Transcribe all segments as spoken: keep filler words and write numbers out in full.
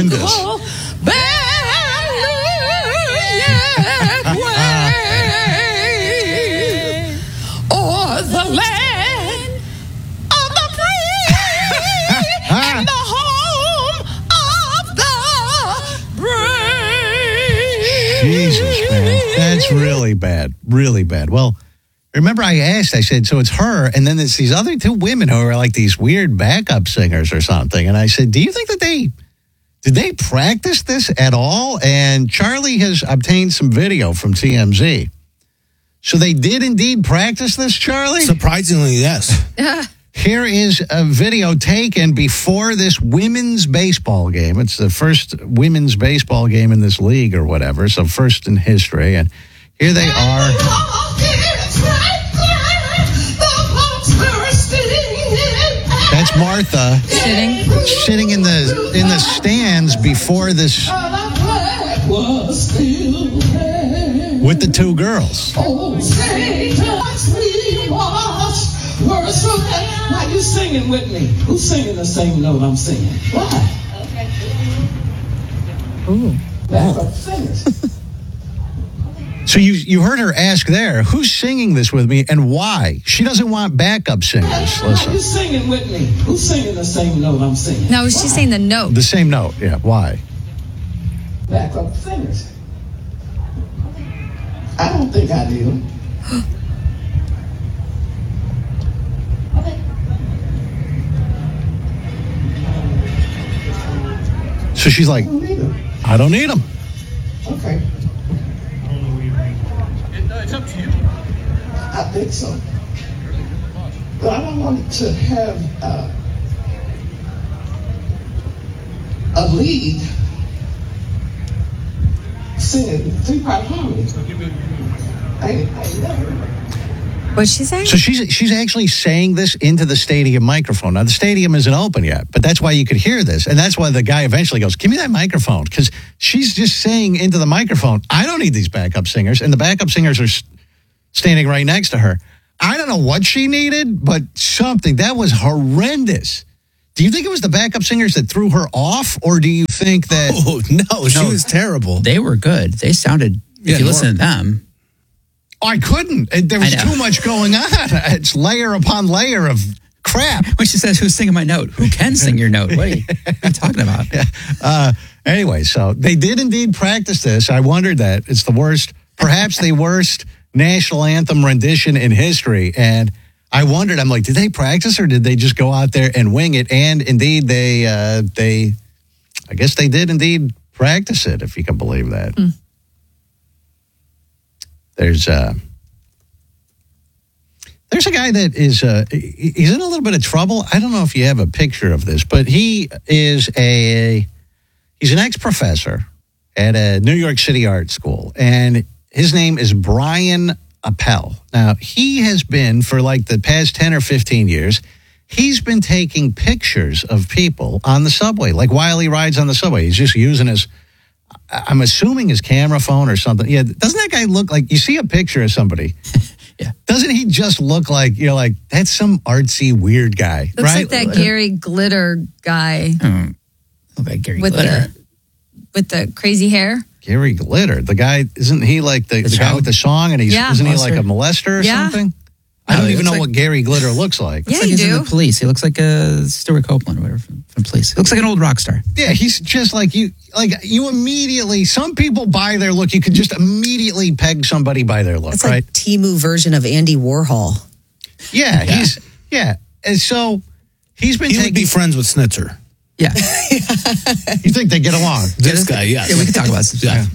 horrendous. Or the land of the free and the home of the brave. Jesus, man. That's really bad. Really bad. Well, remember I asked, I said, so it's her, and then there's these other two women who are like these weird backup singers or something. And I said, do you think that they, did they practice this at all? And Charlie has obtained some video from T M Z. So they did indeed practice this, Charlie? Surprisingly, yes. Here is a video taken before this women's baseball game. It's the first women's baseball game in this league or whatever, so first in history. And here they are. That's Martha Sitting. sitting in the in the stands before this with the two girls. Oh, say, touch me, watch, words from heaven. Why you singing with me? Who's singing the same note I'm singing? Why? Ooh. Backup singers. So you you heard her ask there, who's singing this with me and why? She doesn't want backup singers. Why you Listen, singing with me? Who's singing the same note I'm singing? No, she's saying the note. the same note. Yeah, why? Backup singers. I don't think I do. So she's like, I don't need them. I don't need them. Okay. It's up to you. I think so. But I don't want to have uh, a lead singing three-part harmony. I, I never. What's she saying? So she's she's actually saying this into the stadium microphone. Now, the stadium isn't open yet, but that's why you could hear this. And that's why the guy eventually goes, give me that microphone. Because she's just saying into the microphone, I don't need these backup singers. And the backup singers are s- standing right next to her. I don't know what she needed, but something. That was horrendous. Do you think it was the backup singers that threw her off? Or do you think that... Oh, no, she No. was terrible. They were good. They sounded, if Yeah, you listen to them. I couldn't. It- There was I know. too much going on. It's layer upon layer of crap. When she says, who's singing my note? Who can sing your note? What are you, what are you talking about? Uh, anyway, so they did indeed practice this. I wondered that. It's the worst, perhaps the worst national anthem rendition in history. And I wondered, I'm like, did they practice or did they just go out there and wing it? And indeed, they, uh, they, I guess they did indeed practice it, if you can believe that. Mm. There's, uh, there's a guy that is, uh, he's in a little bit of trouble. I don't know if you have a picture of this, but he is a, he's an ex-professor at a New York City art school, and his name is Brian Appel. Now, he has been, for like the past ten or fifteen years, he's been taking pictures of people on the subway, like while he rides on the subway. He's just using his, I'm assuming his camera phone or something. Yeah, doesn't that guy look like, you see a picture of somebody, Yeah. doesn't he just look like, you're like, that's some artsy, weird guy, Looks right? like that Gary Glitter guy Hmm. Look like Gary with Glitter. the with the crazy hair. Gary Glitter, the guy, isn't he like the, The the guy child? with the song, and he's Yeah. isn't he like a Molester? molester or Yeah. something? I No, don't he even looks know like- what Gary Glitter looks like. Yeah, Looks like you he's in do. the police. He looks like a Stuart Copeland or whatever from, from police. He looks like an old rock star. Yeah, he's just like you. Like you immediately, some people by their look, you can just immediately peg somebody by their look, It's right? like Temu version of Andy Warhol. yeah, he's yeah, and so he's been He would taking. be friends with Snitzer. Yeah. You think they get along? This guy, yes. Yeah, we can talk about this. Yeah.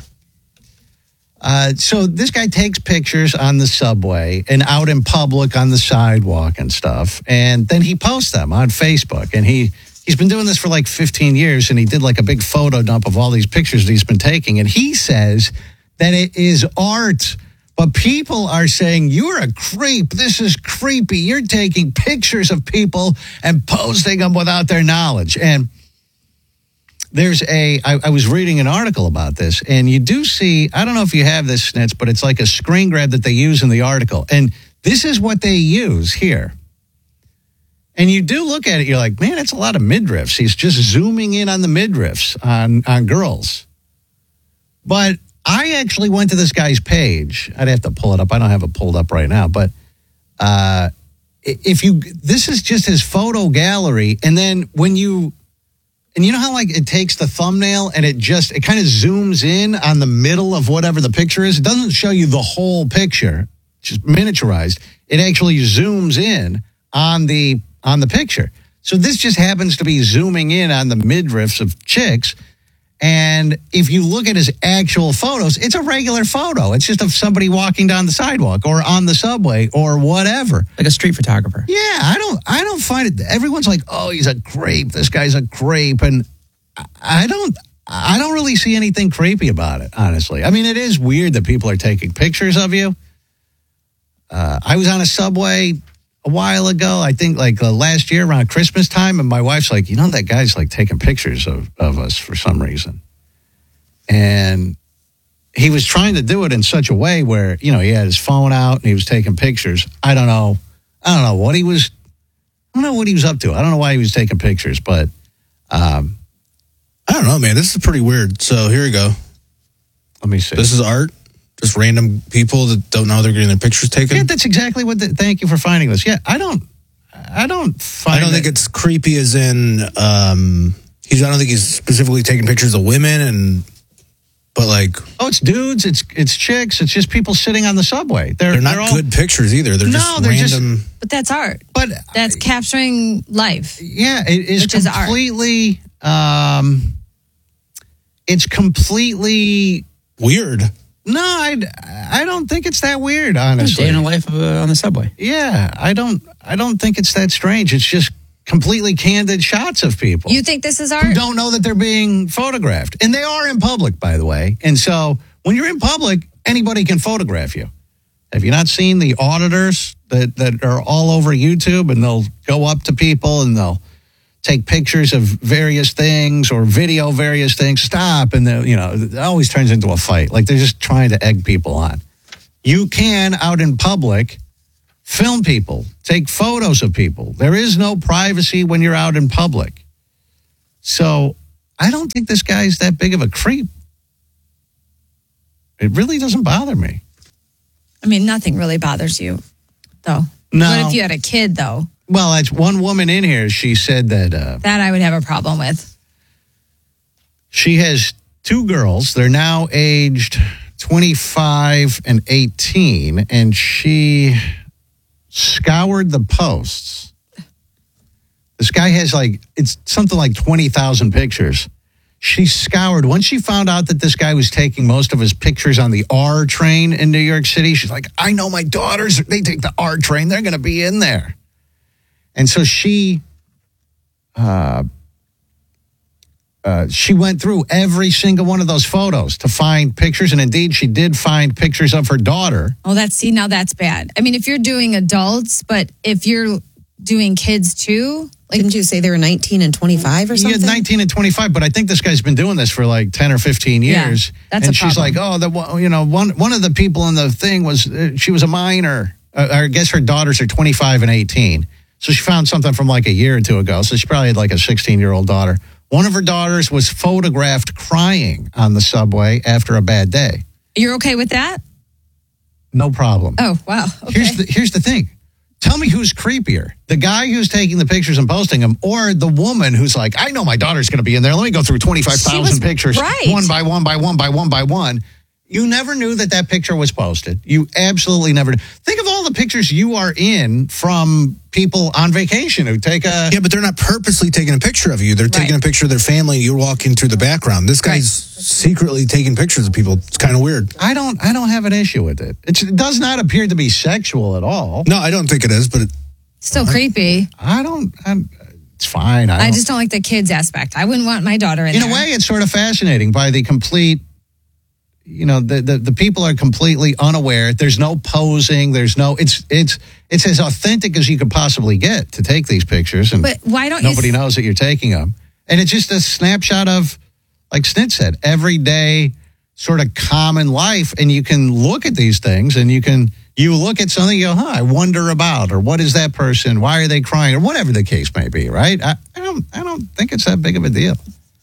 Uh, so this guy takes pictures on the subway and out in public on the sidewalk and stuff, and then he posts them on Facebook. And he he's been doing this for like fifteen years, and he did like a big photo dump of all these pictures that he's been taking. And he says that it is art, but people are saying you're a creep. This is creepy. You're taking pictures of people and posting them without their knowledge. And there's a, I, I was reading an article about this, and you do see, I don't know if you have this, Snitz, but it's like a screen grab that they use in the article. And this is what they use here. And you do look at it, you're like, man, it's a lot of midriffs. He's just zooming in on the midriffs on, on girls. But I actually went to this guy's page. I'd have to pull it up. I don't have it pulled up right now. But uh, if you, this is just his photo gallery. And then when you, and you know how like it takes the thumbnail and it just, it kind of zooms in on the middle of whatever the picture is. It doesn't show you the whole picture, just miniaturized. It actually zooms in on the on the picture. So this just happens to be zooming in on the midriffs of chicks. And if you look at his actual photos, it's a regular photo. It's just of somebody walking down the sidewalk or on the subway or whatever. Like a street photographer. Yeah, I don't I don't find it. Everyone's like, oh, he's a creep. This guy's a creep. And I don't I don't really see anything creepy about it, honestly. I mean, it is weird that people are taking pictures of you. Uh, I was on a subway a while ago, I think like uh, last year around Christmas time, and my wife's like, you know, that guy's like taking pictures of, of us for some reason. And he was trying to do it in such a way where, you know, he had his phone out and he was taking pictures. I don't know. I don't know what he was, I don't know what he was up to. I don't know why he was taking pictures, but um, I don't know, man. This is pretty weird. So here we go. Let me see. This is art. Just random people that don't know they're getting their pictures taken. Yeah, that's exactly what. The, thank you for finding this. Yeah, I don't. I don't find. I don't it, think it's creepy as in. Um, he's. I don't think he's specifically taking pictures of women and. But like. Oh, it's dudes. It's it's chicks. It's just people sitting on the subway. They're They're not they're all, good pictures either. They're No, just they're just- random. But that's art. But That's capturing life. yeah, it is Which is art. completely. Um, it's completely. Weird. No, I, I don't think it's that weird. Honestly, Day in the life of, uh, on the subway. yeah, I don't. I don't think it's that strange. It's just completely candid shots of people. You think this is who art? don't know that they're being photographed. And they are in public, by the way. And so when you're in public, anybody can photograph you. Have you not seen the auditors that, that are all over YouTube and they'll go up to people and they'll take pictures of various things or video various things? Stop. And, you know, it always turns into a fight. Like they're just trying to egg people on. You can, out in public, film people, take photos of people. There is no privacy when you're out in public. So I don't think this guy's that big of a creep. It really doesn't bother me. I mean, nothing really bothers you, though. No. What if you had a kid, though? Well, it's one woman in here. She said that uh, That I would have a problem with. she has two girls. They're now aged twenty-five and eighteen, and she scoured the posts. This guy has like, it's something like twenty thousand pictures. She scoured. Once she found out that this guy was taking most of his pictures on the R train in New York City, she's like, I know my daughters, they take the R train. They're going to be in there. And so she, uh, uh, she went through every single one of those photos to find pictures. And indeed, she did find pictures of her daughter. Oh, that's, see, now that's bad. I mean, if you're doing adults, but if you're doing kids too, like, Didn't you say they were nineteen and twenty-five or something? Yeah, nineteen and twenty-five, but I think this guy's been doing this for like ten or fifteen years. Yeah, that's and a she's problem. like, oh, the one- you know, one one of the people in the thing was uh, she was a minor. Uh, I guess her daughters are twenty-five and eighteen. So she found something from like a year or two ago. So she probably had like a sixteen-year-old daughter. One of her daughters was photographed crying on the subway after a bad day. you're okay with that? No problem. Oh, wow. Okay. Here's the here's the thing. Tell me who's creepier, the guy who's taking the pictures and posting them, or the woman who's like, I know my daughter's going to be in there. Let me go through twenty-five She was thousand pictures, right. one by one by one by one by one. You never knew that that picture was posted. You absolutely never knew. Think of all the pictures you are in from people on vacation who take a... Yeah, but they're not purposely taking a picture of you. They're taking Right. a picture of their family. You're walking through the background. This guy's secretly taking pictures of people. It's kind of weird. I don't I don't have an issue with it. It's, it does not appear to be sexual at all. No, I don't think it is, but it, Still creepy. I don't... I'm, it's fine. I, I don't- just don't like the kids aspect. I wouldn't want my daughter in, in there. a way, it's sort of fascinating by the complete, you know, the, the, the people are completely unaware. There's no posing. There's no, it's, it's, it's as authentic as you could possibly get to take these pictures. And But why don't nobody you... knows that you're taking them. And it's just a snapshot of, like Snit said, everyday sort of common life. And you can look at these things and you can, you look at something, you go, huh, I wonder about, or what is that person? Why are they crying? Or whatever the case may be, right? I, I don't I don't think it's that big of a deal.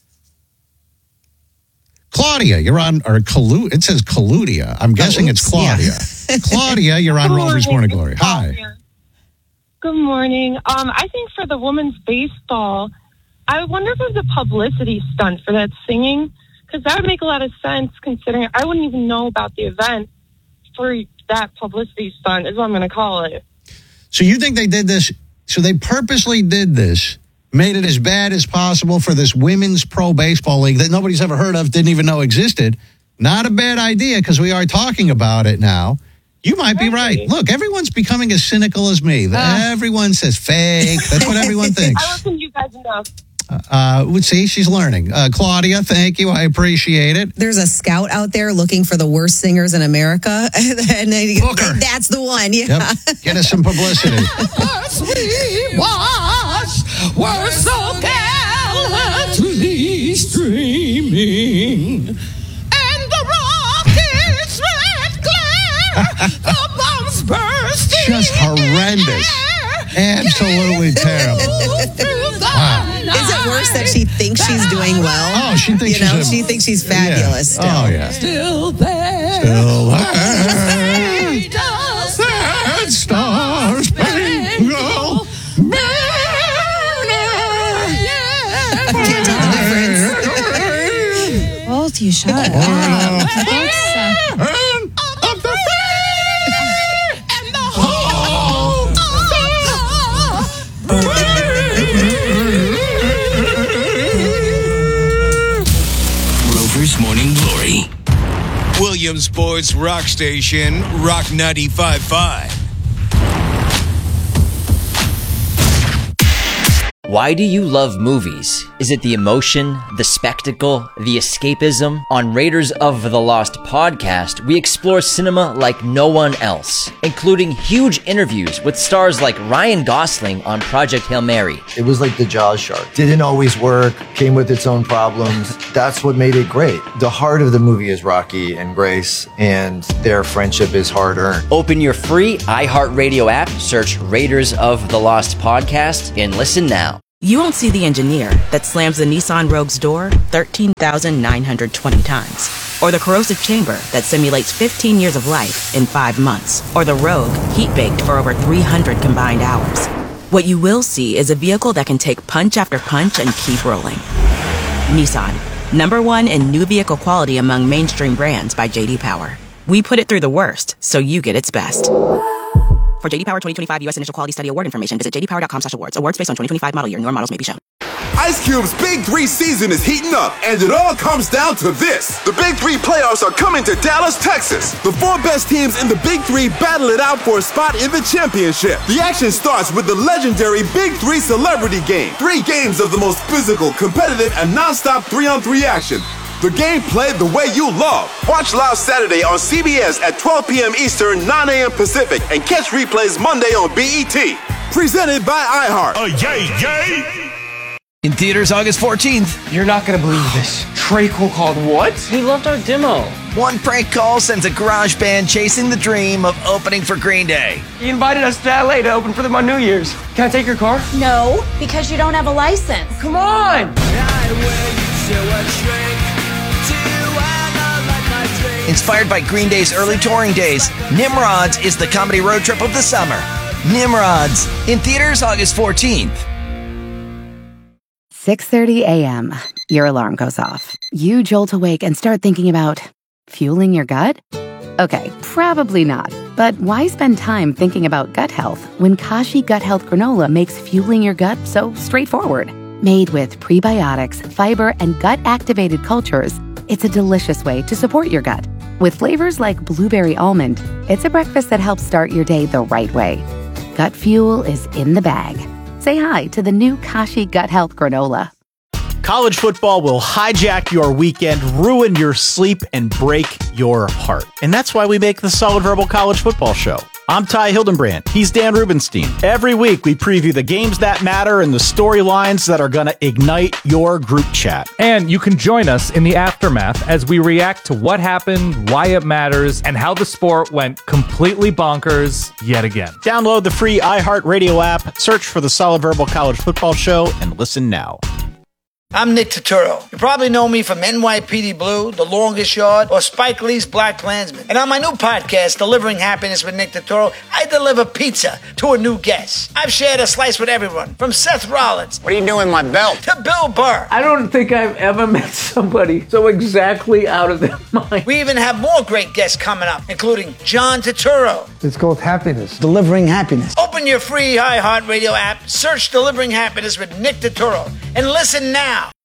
Claudia, you're on, or Calu- it says Caludia. I'm guessing oh, it's Claudia. Yeah. Claudia, you're on Rover's Morning Glory. Hi. Good morning. Um, I think for the women's baseball, I wonder if it was a publicity stunt for that singing, because that would make a lot of sense considering I wouldn't even know about the event for that publicity stunt is what I'm going to call it. So you think they did this, so they purposely did this, made it as bad as possible for this women's pro baseball league that nobody's ever heard of, didn't even know existed. Not a bad idea because we are talking about it now. You might be right. Look, everyone's becoming as cynical as me. Uh, everyone says fake. That's what everyone thinks. I listen to you guys enough. Uh, uh, see, she's learning. Uh, Claudia, thank you. I appreciate it. There's a scout out there looking for the worst singers in America. and they, Booker. That's the one. Yeah. Yep. Get us some publicity. We watch, we're so gallantly streaming. And the rockets red glare, the bombs bursting. Just horrendous. Absolutely terrible. Wow. Is it worse that she thinks she's doing well? Oh, she thinks you know, she's a, she thinks she's fabulous. Yeah. Still. Oh, yeah. Still there. Still there. Sad stars spangled banner. Can't tell the difference. Both you shut up. Both suck. Rover's Morning Glory. Williamsport's rock station, Rock ninety-five point five. Why do you love movies? Is it the emotion, the spectacle, the escapism? On Raiders of the Lost podcast, we explore cinema like no one else, including huge interviews with stars like Ryan Gosling on Project Hail Mary. It was like the Jaws shark. Didn't always work, came with its own problems. That's what made it great. The heart of the movie is Rocky and Grace, and their friendship is hard-earned. Open your free iHeartRadio app, search Raiders of the Lost podcast, and listen now. You won't see the engineer that slams the Nissan Rogue's door thirteen thousand nine hundred twenty times. Or the corrosive chamber that simulates fifteen years of life in five months. Or the Rogue heat-baked for over three hundred combined hours. What you will see is a vehicle that can take punch after punch and keep rolling. Nissan, number one in new vehicle quality among mainstream brands by J D Power. We put it through the worst, so you get its best. For J D Power twenty twenty-five U S Initial Quality Study Award information, visit j d power dot com slash awards. Awards based on twenty twenty-five model year. Newer models may be shown. Ice Cube's Big Three season is heating up, and it all comes down to this. The Big Three playoffs are coming to Dallas, Texas. The four best teams in the Big Three battle it out for a spot in the championship. The action starts with the legendary Big Three Celebrity Game. Three games of the most physical, competitive, and non-stop three-on-three action. The game played the way you love. Watch live Saturday on C B S at twelve p.m. Eastern, nine a.m. Pacific, and catch replays Monday on B E T. Presented by iHeart. Oh, yay, yay! In theaters August fourteenth. You're not going to believe this. Trey Cole called what? He loved our demo. One prank call sends a garage band chasing the dream of opening for Green Day. He invited us to L A to open for them on New Year's. Can I take your car? No, because you don't have a license. Come on! Inspired by Green Day's early touring days, Nimrods is the comedy road trip of the summer. Nimrods, in theaters August fourteenth. six thirty a.m. Your alarm goes off. You jolt awake and start thinking about fueling your gut? Okay, probably not. But why spend time thinking about gut health when Kashi Gut Health Granola makes fueling your gut so straightforward? Made with prebiotics, fiber, and gut-activated cultures, it's a delicious way to support your gut. With flavors like blueberry almond, it's a breakfast that helps start your day the right way. Gut fuel is in the bag. Say hi to the new Kashi Gut Health Granola. College football will hijack your weekend, ruin your sleep, and break your heart. And that's why we make the Solid Verbal College Football Show. I'm Ty Hildenbrand. He's Dan Rubenstein. Every week, we preview the games that matter and the storylines that are going to ignite your group chat. And you can join us in the aftermath as we react to what happened, why it matters, and how the sport went completely bonkers yet again. Download the free iHeartRadio app, search for the Solid Verbal College Football Show, and listen now. I'm Nick Turturro. You probably know me from N Y P D Blue, The Longest Yard, or Spike Lee's Black Klansman. And on my new podcast, Delivering Happiness with Nick Turturro, I deliver pizza to a new guest. I've shared a slice with everyone, from Seth Rollins. What are you doing with my belt? To Bill Burr. I don't think I've ever met somebody so exactly out of their mind. We even have more great guests coming up, including John Turturro. It's called Happiness. Delivering Happiness. Open your free iHeartRadio app, search Delivering Happiness with Nick Turturro, and listen now.